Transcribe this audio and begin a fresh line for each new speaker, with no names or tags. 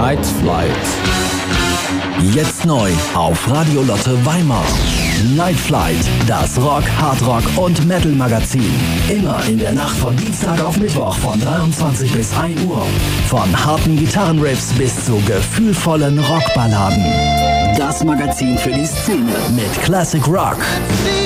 Night Flight.
Jetzt neu auf Radio Lotte Weimar. Night Flight, das Rock, Hardrock und Metal Magazin. Immer in der Nacht von Dienstag auf Mittwoch von 23 bis 1 Uhr. Von harten Gitarrenriffs bis zu gefühlvollen Rockballaden. Das Magazin für die Szene mit Classic Rock.